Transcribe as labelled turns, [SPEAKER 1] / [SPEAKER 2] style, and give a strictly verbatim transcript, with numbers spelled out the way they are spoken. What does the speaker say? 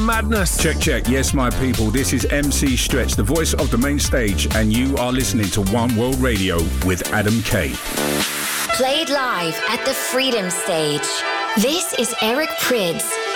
[SPEAKER 1] madness.
[SPEAKER 2] Check, check. Yes, my people. This is M C Stretch, the voice of the main stage, and you are listening to One World Radio with Adam K.
[SPEAKER 3] Played live at the Freedom Stage. This is Eric Prydz.